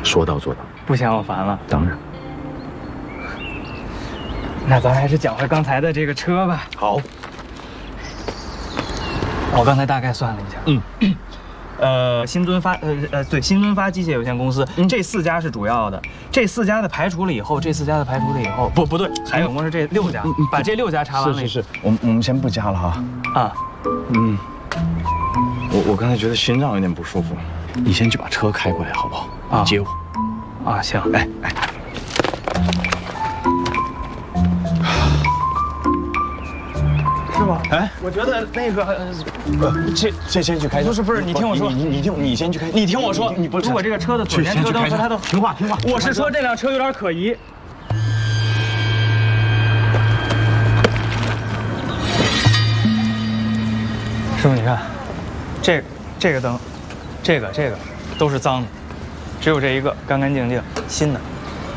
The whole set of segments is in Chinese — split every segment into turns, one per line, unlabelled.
说到做到。
不嫌我烦了？
当然。
那咱还是讲回刚才的这个车吧。
好。
我刚才大概算了一下，新敦发新敦发机械有限公司，这4家是主要的，这4家的排除了以后，不对，还有总共是这6家，把这6家查完了。
是，我们先不加了哈。
啊，
我刚才觉得心脏有点不舒服，你先去把车开过来好不好？啊，接我。
啊，行。
哎。
是吧？
哎，
我觉得那个，
这先去开车。
不是，你听我说，
你先去开。
你听我说，
你不是
如果这个车的左前车灯和它的
听话。
我是说这辆车有点可疑。师傅，你看，这个灯，这个都是脏的，只有这一个干干净净新的。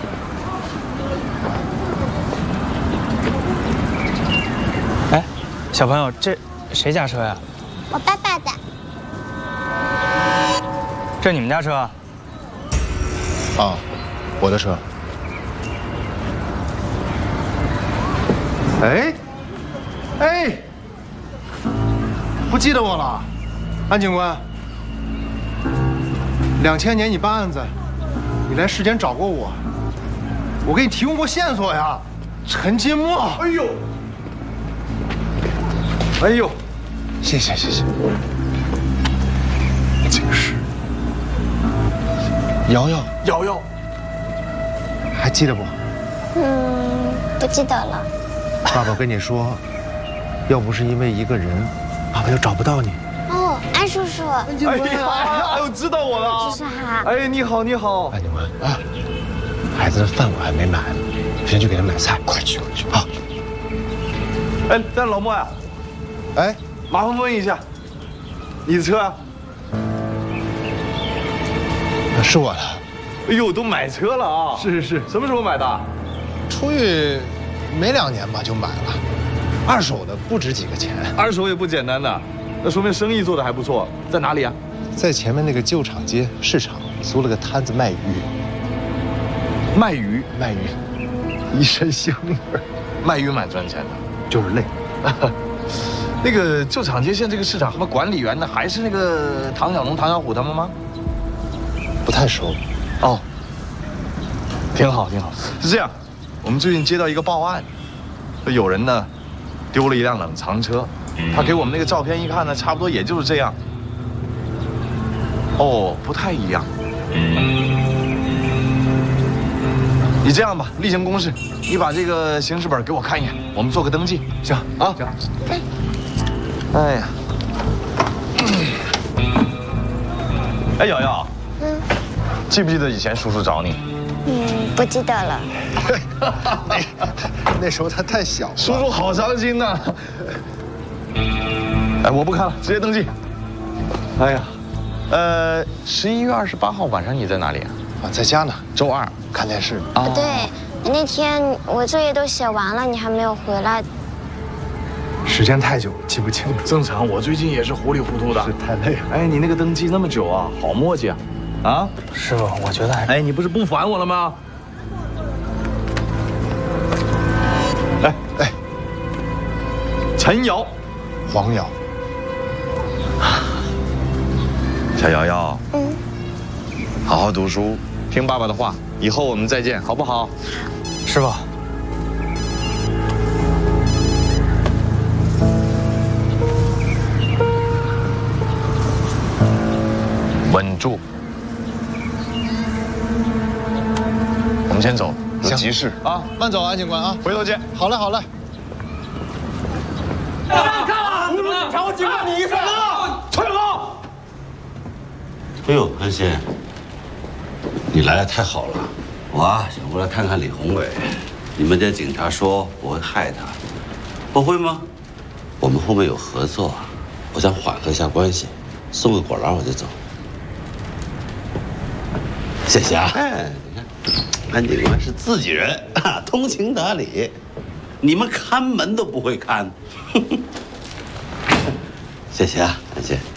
哎，小朋友，这谁家车呀？
我爸爸的。
这你们家车？啊，
我的车。哎，不记得我了，安警官。2000年你办案子，你来市检找过我，我给你提供过线索呀，陈金墨。哎呦，谢谢。这个是瑶瑶，还记得不？
不记得了。
爸爸跟你说，要不是因为一个人，爸爸就找不到你。
哦，安叔叔。
哎呦，知道我了。
叔叔好。
哎，你好。安警官啊，孩子的饭我还没买呢，先去给他买菜。快去。好。
哎，但老莫呀，
哎，
麻烦问一下，你的车啊？
是我的。
哎呦，都买车了啊！
是，
什么时候买的？
出狱没2年吧就买了，二手的不值几个钱。
二手也不简单的，那说明生意做得还不错。在哪里啊？
在前面那个旧厂街市场租了个摊子卖鱼。
卖鱼，
一身香味儿。
卖鱼蛮赚钱的，
就是累。
那个旧厂街现在这个市场，什么管理员呢？还是那个唐小龙、唐小虎他们吗？
不太熟。
哦，挺好。是这样，我们最近接到一个报案，说有人呢丢了一辆冷藏车，他给我们那个照片一看呢，差不多也就是这样。哦，不太一样。你这样吧，例行公事，你把这个行驶本给我看一眼，我们做个登记。行啊。行。哎呀。哎，瑶瑶。记不记得以前叔叔找你？
不记得了。
那时候他太小了。
叔叔好伤心呐。哎，我不看了，直接登记。哎呀，11月28号晚上你在哪里啊？
在家呢，
周2
看电视。
不对，那天我作业都写完了，你还没有回来。
时间太久了，记不清了。
正常，我最近也是糊里糊涂的，
是太累了。
哎，你那个登记那么久啊，好磨叽啊！啊，
师傅，我觉得还……
哎，你不是不烦我了吗？哎，陈瑶，
黄瑶，
小瑶瑶，好好读书，听爸爸的话，以后我们再见，好不好？
师傅。
稳住。我们先走，有急事啊，
慢走，安警官啊，
回头见。
好嘞。
看，查我警告你一声啊！退后！
哎呦，安心，你来的太好了，我想过来看看李宏伟。你们家警察说不会害他，不会吗？我们后面有合作，我想缓和一下关系，送个果篮我就走。谢谢啊！哎，你看，安警官是自己人，通情达理，你们看门都不会看。谢谢啊，安心。